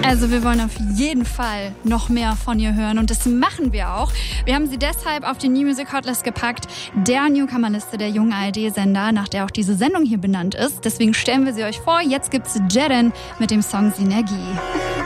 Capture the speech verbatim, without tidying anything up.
Also wir wollen auf jeden Fall noch mehr von ihr hören und das machen wir auch. Wir haben sie deshalb auf die New Music Hotlist gepackt, der Newcomer-Liste der jungen A R D-Sender, nach der auch diese Sendung hier benannt ist. Deswegen stellen wir sie euch vor. Jetzt gibt's Jeren mit dem Song Synergie.